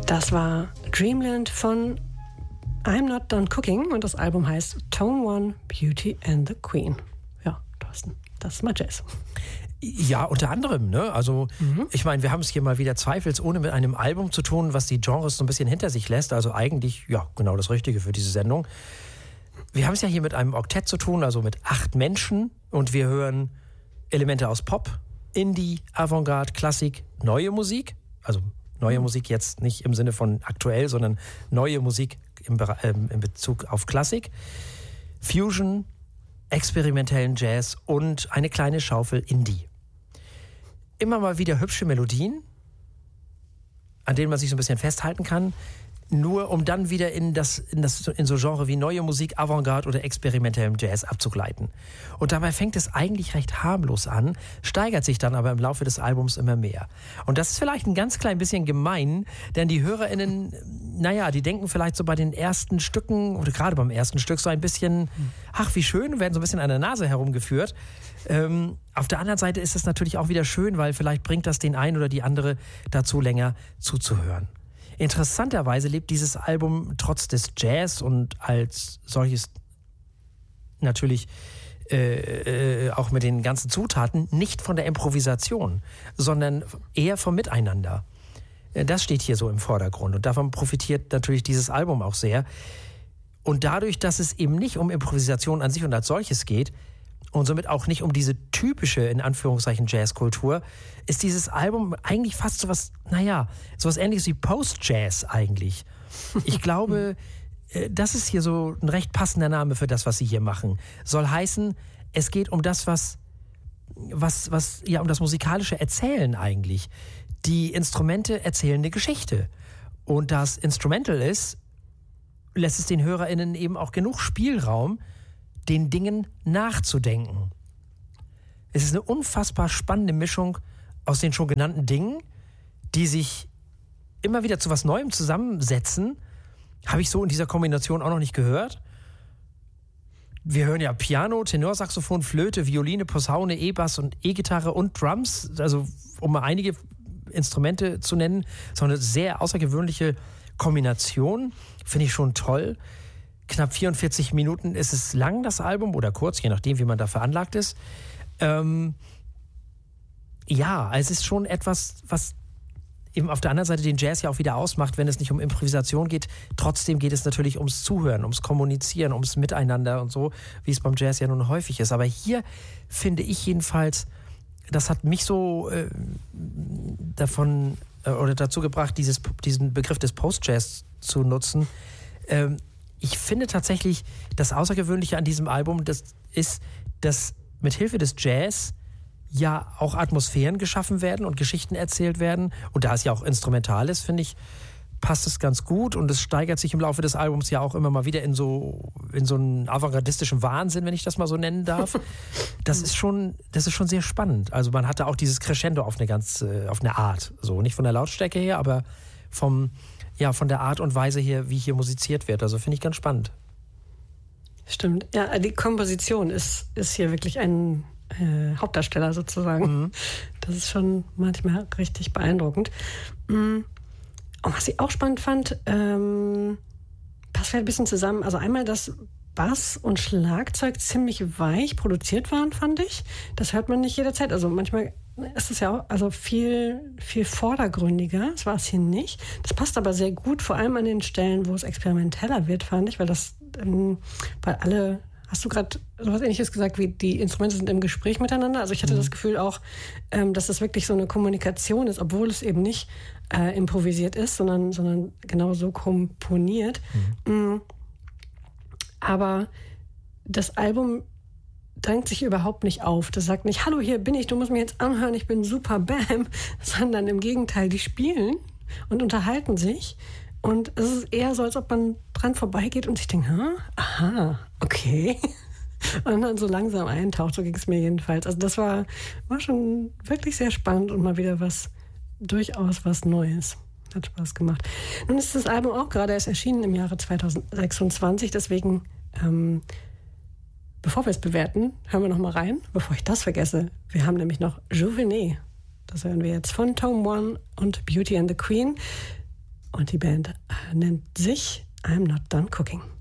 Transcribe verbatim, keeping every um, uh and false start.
Das war Dreamland von I'm Not Done Cooking und das Album heißt Tone One, Beauty and the Queen. Ja, Thorsten, das ist mal Jazz. Ja, unter anderem, ne? Also, mhm. ich meine, wir haben es hier mal wieder zweifelsohne mit einem Album zu tun, was die Genres so ein bisschen hinter sich lässt. Also eigentlich, ja, genau das Richtige für diese Sendung. Wir haben es ja hier mit einem Oktett zu tun, also mit acht Menschen. Und wir hören Elemente aus Pop, Indie, Avantgarde, Klassik, neue Musik. Also neue mhm. Musik jetzt nicht im Sinne von aktuell, sondern neue Musik im, äh, in Bezug auf Klassik. Fusion, experimentellen Jazz und eine kleine Schaufel Indie. Immer mal wieder hübsche Melodien, an denen man sich so ein bisschen festhalten kann, nur um dann wieder in das, in das in so Genre wie neue Musik, Avantgarde oder experimentellem Jazz abzugleiten. Und dabei fängt es eigentlich recht harmlos an, steigert sich dann aber im Laufe des Albums immer mehr. Und das ist vielleicht ein ganz klein bisschen gemein, denn die HörerInnen, naja, die denken vielleicht so bei den ersten Stücken oder gerade beim ersten Stück so ein bisschen, ach wie schön, werden so ein bisschen an der Nase herumgeführt. Ähm, auf der anderen Seite ist es natürlich auch wieder schön, weil vielleicht bringt das den einen oder die andere dazu, länger zuzuhören. Interessanterweise lebt dieses Album trotz des Jazz und als solches natürlich äh, äh, auch mit den ganzen Zutaten nicht von der Improvisation, sondern eher vom Miteinander. Das steht hier so im Vordergrund und davon profitiert natürlich dieses Album auch sehr. Und dadurch, dass es eben nicht um Improvisation an sich und als solches geht, und somit auch nicht um diese typische, in Anführungszeichen, Jazzkultur, ist dieses Album eigentlich fast sowas, naja, sowas Ähnliches wie Post-Jazz eigentlich. Ich glaube, das ist hier so ein recht passender Name für das, was sie hier machen. Soll heißen, es geht um das, was, was, was, ja, um das musikalische Erzählen eigentlich. Die Instrumente erzählen eine Geschichte. Und da es Instrumental ist, lässt es den HörerInnen eben auch genug Spielraum, den Dingen nachzudenken. Es ist eine unfassbar spannende Mischung aus den schon genannten Dingen, die sich immer wieder zu was Neuem zusammensetzen. Habe ich so in dieser Kombination auch noch nicht gehört. Wir hören ja Piano, Tenorsaxophon, Flöte, Violine, Posaune, E-Bass und E-Gitarre und Drums, also um mal einige Instrumente zu nennen. So eine sehr außergewöhnliche Kombination, finde ich schon toll. Knapp vierundvierzig Minuten ist es lang, das Album, oder kurz, je nachdem, wie man da veranlagt ist. Ähm, ja, es ist schon etwas, was eben auf der anderen Seite den Jazz ja auch wieder ausmacht, wenn es nicht um Improvisation geht. Trotzdem geht es natürlich ums Zuhören, ums Kommunizieren, ums Miteinander und so, wie es beim Jazz ja nun häufig ist. Aber hier finde ich jedenfalls, das hat mich so äh, davon äh, oder dazu gebracht, dieses, diesen Begriff des Post-Jazz zu nutzen. Ähm, Ich finde tatsächlich, das Außergewöhnliche an diesem Album, das ist, dass mit Hilfe des Jazz ja auch Atmosphären geschaffen werden und Geschichten erzählt werden. Und da es ja auch instrumental ist, finde ich, passt es ganz gut. Und es steigert sich im Laufe des Albums ja auch immer mal wieder in so, in so einen avantgardistischen Wahnsinn, wenn ich das mal so nennen darf. Das ist schon, das ist schon sehr spannend. Also man hatte auch dieses Crescendo auf eine ganz, auf eine Art. So, nicht von der Lautstärke her, aber vom, ja, von der Art und Weise her, wie hier musiziert wird. Also finde ich ganz spannend. Stimmt. Ja, die Komposition ist, ist hier wirklich ein äh, Hauptdarsteller sozusagen. Mhm. Das ist schon manchmal richtig beeindruckend. Und was ich auch spannend fand, ähm, passt vielleicht ein bisschen zusammen. Also einmal, dass Bass und Schlagzeug ziemlich weich produziert waren, fand ich. Das hört man nicht jederzeit. Also manchmal ist es ja auch also viel, viel vordergründiger. Das war es hier nicht. Das passt aber sehr gut, vor allem an den Stellen, wo es experimenteller wird, fand ich, weil das, ähm, weil alle, hast du gerade so was Ähnliches gesagt, wie die Instrumente sind im Gespräch miteinander? Also ich hatte mhm. das Gefühl auch, ähm, dass das wirklich so eine Kommunikation ist, obwohl es eben nicht äh, improvisiert ist, sondern, sondern genau so komponiert. Mhm. Mhm. Aber das Album drängt sich überhaupt nicht auf. Das sagt nicht, hallo, hier bin ich, du musst mich jetzt anhören, ich bin super Bam, sondern im Gegenteil, die spielen und unterhalten sich. Und es ist eher so, als ob man dran vorbeigeht und sich denkt, hm, aha, okay. Und dann so langsam eintaucht, so ging es mir jedenfalls. Also das war, war schon wirklich sehr spannend und mal wieder was, durchaus was Neues. Hat Spaß gemacht. Nun ist das Album auch gerade erst erschienen im Jahre zweitausendsechsundzwanzig, deswegen, ähm, bevor wir es bewerten, hören wir noch mal rein, bevor ich das vergesse. Wir haben nämlich noch Juvenet. Das hören wir jetzt von Tone One und Beauty and the Queen. Und die Band nennt sich I'm Not Done Cooking.